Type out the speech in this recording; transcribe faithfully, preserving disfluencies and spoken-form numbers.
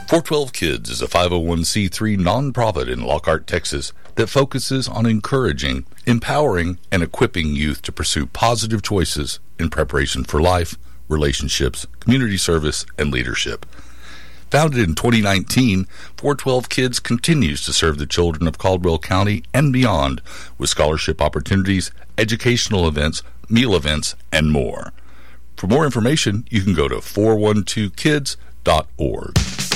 four twelve Kids is a five oh one c three nonprofit in Lockhart, Texas that focuses on encouraging, empowering, and equipping youth to pursue positive choices in preparation for life, relationships, community service, and leadership. Founded in twenty nineteen, four twelve Kids continues to serve the children of Caldwell County and beyond with scholarship opportunities, educational events, meal events, and more. For more information, you can go to four one two kids dot org.